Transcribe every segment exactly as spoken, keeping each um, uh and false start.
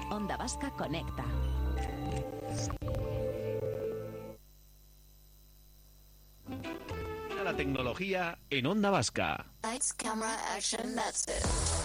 Onda Vasca Conecta. La tecnología en Onda Vasca. Lights, camera, action, that's it.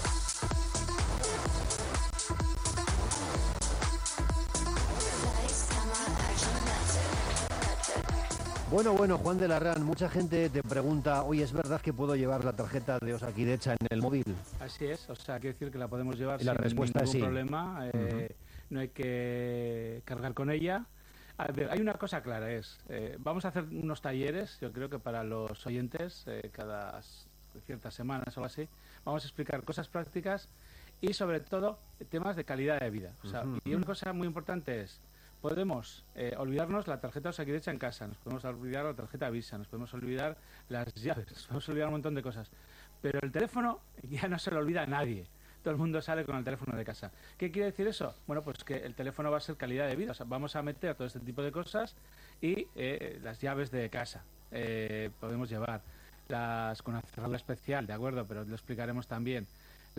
Lights, camera, action, that's it. That's it. Bueno, bueno, Juan de Larrán, mucha gente te pregunta, oye, ¿es verdad que puedo llevar la tarjeta de Osakidecha en el móvil? Así es, o sea, quiere decir que la podemos llevar Y la sin respuesta ningún es sí. problema, eh, uh-huh. No hay que cargar con ella. A ver, hay una cosa clara, es, eh, vamos a hacer unos talleres, yo creo que para los oyentes, eh, cada ciertas semanas o algo así, vamos a explicar cosas prácticas y sobre todo temas de calidad de vida. O sea, uh-huh. Y una cosa muy importante es, podemos eh, olvidarnos la tarjeta Osakidecha en casa, nos podemos olvidar la tarjeta Visa, nos podemos olvidar las llaves, nos podemos olvidar un montón de cosas, pero el teléfono ya no se lo olvida a nadie. Todo el mundo sale con el teléfono de casa. ¿Qué quiere decir eso? Bueno, pues que el teléfono va a ser calidad de vida. O sea, vamos a meter todo este tipo de cosas y eh, las llaves de casa eh, podemos llevar. Las con una cerradura especial, ¿de acuerdo? Pero lo explicaremos también.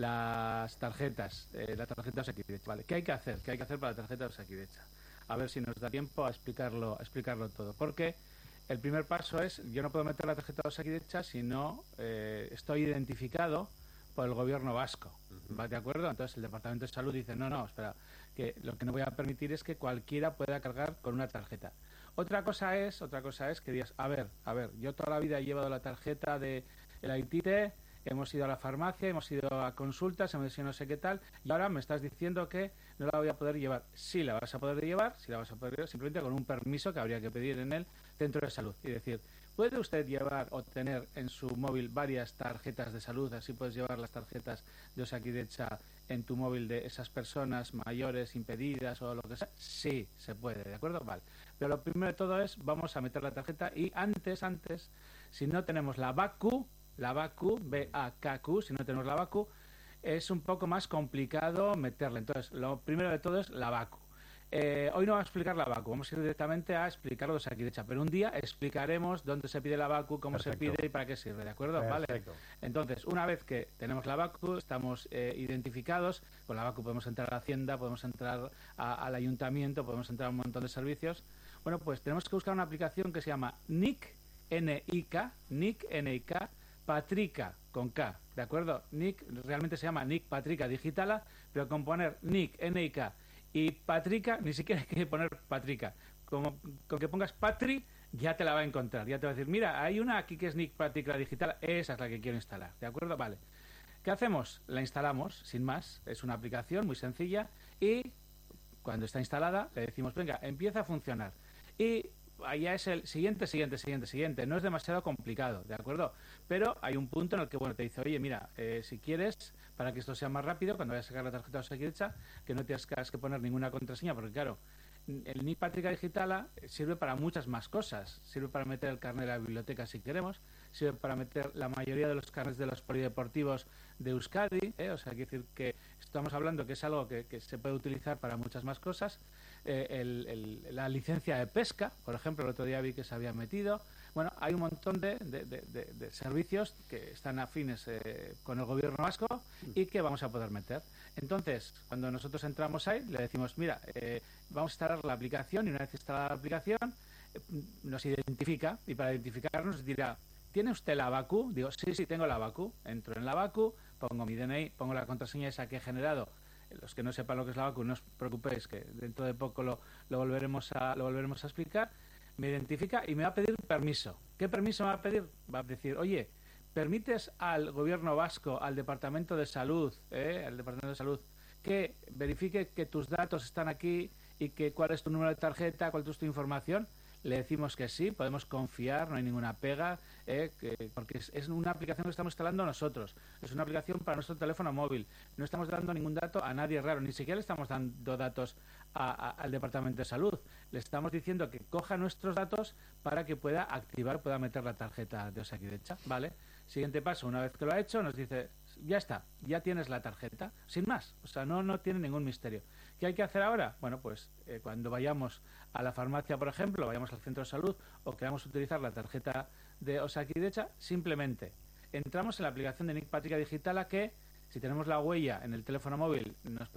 Las tarjetas, eh, la tarjeta Osakidecha, ¿vale? ¿Qué hay que hacer? ¿Qué hay que hacer para la tarjeta Osakidecha? A ver si nos da tiempo a explicarlo, a explicarlo todo. Porque el primer paso es, yo no puedo meter la tarjeta Osakidecha si no eh, estoy identificado por el gobierno vasco, ¿va de acuerdo? Entonces el Departamento de Salud dice, no, no, espera, que lo que no voy a permitir es que cualquiera pueda cargar con una tarjeta. Otra cosa es, otra cosa es que digas, a ver, a ver, yo toda la vida he llevado la tarjeta de el Aitite, hemos ido a la farmacia, hemos ido a consultas, hemos ido no sé qué tal, y ahora me estás diciendo que no la voy a poder llevar. Sí la vas a poder llevar, sí la vas a poder llevar, simplemente con un permiso que habría que pedir en el centro de salud. Y decir, ¿puede usted llevar o tener en su móvil varias tarjetas de salud? Así puedes llevar las tarjetas de Osakidecha en tu móvil de esas personas mayores, impedidas o lo que sea. Sí, se puede, ¿de acuerdo? Vale. Pero lo primero de todo es, vamos a meter la tarjeta y antes, antes, si no tenemos la BACU, la BACU, B A K Q, si no tenemos la BACU, es un poco más complicado meterla. Entonces, lo primero de todo es la BACU. Eh, hoy no vamos a explicar la BACU, vamos a ir directamente a explicar lo de Osakidecha, pero un día explicaremos dónde se pide la BACU, cómo Perfecto. Se pide y para qué sirve, ¿de acuerdo? Perfecto. Vale. Entonces, una vez que tenemos la BACU, estamos eh, identificados, con la BACU podemos entrar a la Hacienda, podemos entrar a, al Ayuntamiento, podemos entrar a un montón de servicios. Bueno, pues tenemos que buscar una aplicación que se llama N I C, N I K, N I C, N I K, Patrica, con K, ¿de acuerdo? N I C, realmente se llama N I C Patrica Digitala, pero con poner N I C, N I K y Patrica, ni siquiera hay que poner Patrica. Como, con que pongas Patri, ya te la va a encontrar. Ya te va a decir, mira, hay una aquí que es N I C Patrica Digital, esa es la que quiero instalar, ¿de acuerdo? Vale. ¿Qué hacemos? La instalamos, sin más. Es una aplicación muy sencilla y cuando está instalada le decimos, venga, empieza a funcionar. Y allá es el siguiente, siguiente, siguiente, siguiente. No es demasiado complicado, ¿de acuerdo? Pero hay un punto en el que, bueno, te dice, oye, mira, eh, si quieres, para que esto sea más rápido, cuando vayas a sacar la tarjeta Osakidecha, que no tengas que poner ninguna contraseña, porque claro, el N I C Patrica Digitala sirve para muchas más cosas. Sirve para meter el carnet de la biblioteca si queremos, sirve para meter la mayoría de los carnets de los polideportivos de Euskadi, ¿eh? O sea, quiere decir que estamos hablando que es algo que, que se puede utilizar para muchas más cosas. Eh, el, el, la licencia de pesca, por ejemplo, el otro día vi que se había metido. Bueno, hay un montón de, de, de, de, de servicios que están afines eh, con el gobierno vasco y que vamos a poder meter. Entonces, cuando nosotros entramos ahí, le decimos, mira, eh, vamos a instalar la aplicación y una vez instalada la aplicación, eh, nos identifica y para identificarnos dirá, ¿tiene usted la BACU? Digo, sí, sí, tengo la BACU. Entro en la BACU, pongo mi D N I, pongo la contraseña esa que he generado. Los que no sepan lo que es la BACU, no os preocupéis, que dentro de poco lo, lo, volveremos a, lo volveremos a explicar. Me identifica y me va a pedir permiso. ¿Qué permiso me va a pedir? Va a decir, oye, ¿permites al gobierno vasco, al Departamento de Salud, eh, al Departamento de Salud, que verifique que tus datos están aquí y que cuál es tu número de tarjeta, cuál es tu información? Le decimos que sí, podemos confiar, no hay ninguna pega, eh, que, porque es, es una aplicación que estamos instalando nosotros, es una aplicación para nuestro teléfono móvil, no estamos dando ningún dato a nadie raro, ni siquiera le estamos dando datos a, a, al Departamento de Salud, le estamos diciendo que coja nuestros datos para que pueda activar, pueda meter la tarjeta de Osakidecha, ¿vale? Siguiente paso, una vez que lo ha hecho, nos dice, ya está, ya tienes la tarjeta, sin más, o sea, no, no tiene ningún misterio. ¿Qué hay que hacer ahora? Bueno, pues eh, cuando vayamos a la farmacia, por ejemplo, vayamos al centro de salud o queramos utilizar la tarjeta de Osakidecha, simplemente entramos en la aplicación de N I C Patrica Digitala que, si tenemos la huella en el teléfono móvil, nos